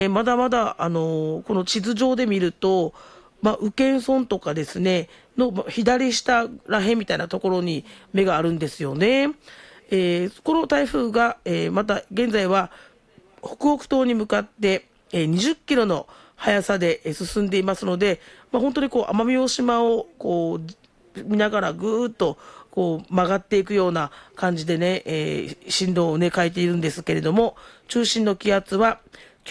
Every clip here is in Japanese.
まだまだ、この地図上で見ると、宇検村とかですね、の左下らへんみたいなところに目があるんですよね。この台風が、また現在は北北東に向かって、20キロの速さで進んでいますので、本当にこう奄美大島をこう見ながらぐーっとこう曲がっていくような感じでね、進路をね変えているんですけれども、中心の気圧は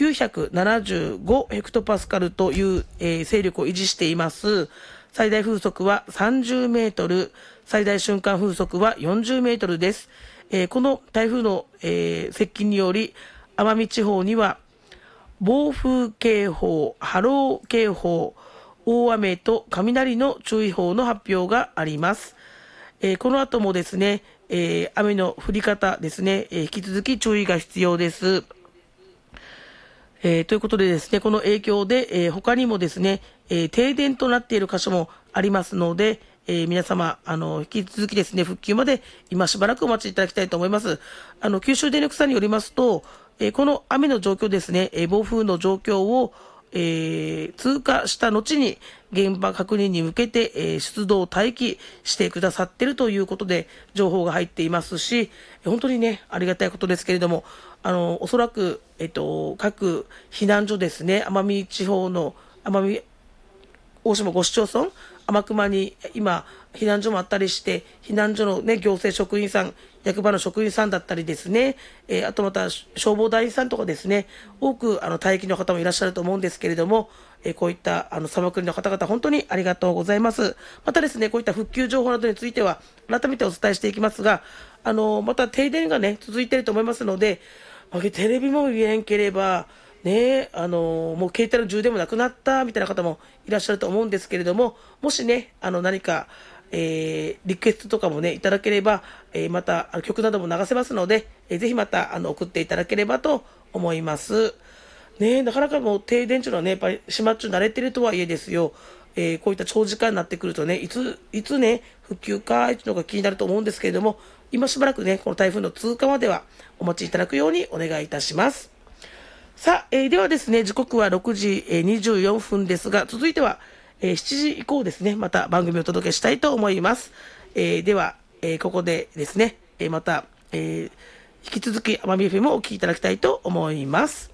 975ヘクトパスカルという、勢力を維持しています。最大風速は30メートル、最大瞬間風速は40メートルです。この台風の、接近により奄美地方には暴風警報、波浪警報、大雨と雷の注意報の発表があります。この後もですね、雨の降り方ですね、引き続き注意が必要です。ということでですね、この影響で、他にもですね、停電となっている箇所もありますので、皆様引き続きですね復旧まで今しばらくお待ちいただきたいと思います。九州電力さんによりますと、この雨の状況ですね、暴風の状況を、通過した後に現場確認に向けて、出動待機してくださっているということで情報が入っていますし、本当にねありがたいことですけれども、おそらく、各避難所ですね、奄美地方の奄美大島5市町村、天熊に今避難所もあったりして、避難所の、ね、行政職員さん、役場の職員さんだったりですね、あとまた消防団員さんとかですね、多く待機の方もいらっしゃると思うんですけれども、こういった砂漠の方々本当にありがとうございます。またですね、こういった復旧情報などについては改めてお伝えしていきますが、また停電がね続いていると思いますので、テレビも見えんければね、もう携帯の充電もなくなったみたいな方もいらっしゃると思うんですけれども、もしね何か、リクエストとかもねいただければ、また曲なども流せますので、ぜひまた送っていただければと思いますね。なかなかもう停電というのはねやっぱり島中慣れてるとはいえですよ、こういった長時間になってくるとね、いつね復旧かというのが気になると思うんですけれども、今しばらくねこの台風の通過まではお待ちいただくようにお願いいたします。さあ、ではですね、時刻は6時、24分ですが、続いては、7時以降ですね、また番組をお届けしたいと思います。では、ここでですね、また、引き続き奄美 FM をお聞きいただきたいと思います。